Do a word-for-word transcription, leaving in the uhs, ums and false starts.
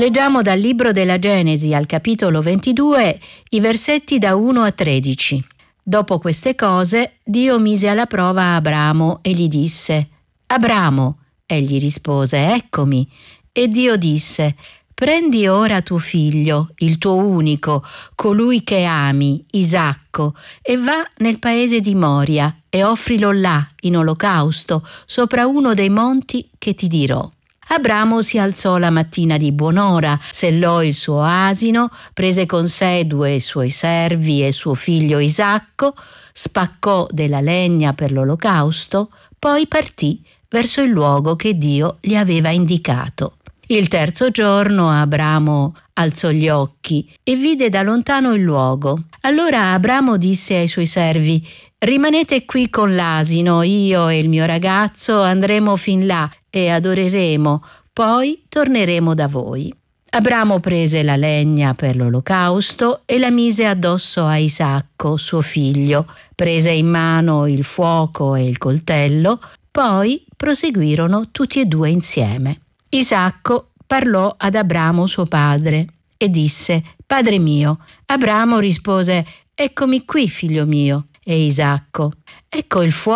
Leggiamo dal libro della Genesi al capitolo ventidue i versetti da uno a tredici. Dopo queste cose, Dio mise alla prova Abramo e gli disse: «Abramo!» Egli rispose: «Eccomi». E Dio disse: «Prendi ora tuo figlio, il tuo unico, colui che ami, Isacco, e va nel paese di Moria e offrilo là in olocausto sopra uno dei monti che ti dirò». Abramo si alzò la mattina di buon'ora, sellò il suo asino, prese con sé due suoi servi e suo figlio Isacco, spaccò della legna per l'olocausto, poi partì verso il luogo che Dio gli aveva indicato. Il terzo giorno Abramo alzò gli occhi e vide da lontano il luogo. Allora Abramo disse ai suoi servi: «Rimanete qui con l'asino, io e il mio ragazzo andremo fin là e adoreremo, poi torneremo da voi». Abramo prese la legna per l'olocausto e la mise addosso a Isacco, suo figlio, prese in mano il fuoco e il coltello, poi proseguirono tutti e due insieme. Isacco parlò ad Abramo suo padre e disse: «Padre mio». Abramo rispose: «Eccomi qui, figlio mio». E Isacco: «Ecco il fuoco